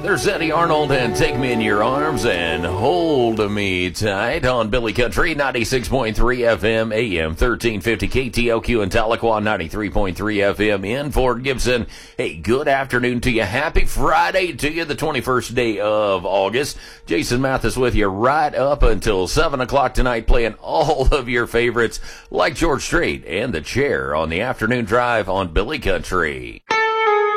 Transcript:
There's Eddie Arnold and Take Me in Your Arms and Hold Me Tight on Billy Country 96.3 FM, AM 1350 KTOQ in Tahlequah, 93.3 FM in Fort Gibson. Hey, good afternoon to you. Happy Friday to you, the 21st day of August. Jason Mathis with you right up until 7 o'clock tonight, playing all of your favorites like George Strait and The Chair on the afternoon drive on Billy Country.